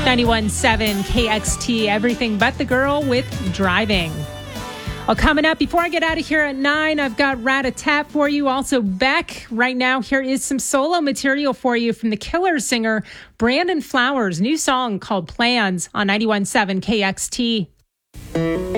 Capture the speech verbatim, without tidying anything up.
ninety-one point seven K X T, everything but the girl with driving. Well, coming up, before I get out of here at nine, I've got Rat-a-Tat for you. Also, Beck. Right now, here is some solo material for you from the killer singer Brandon Flowers' new song called Plans on ninety-one point seven K X T.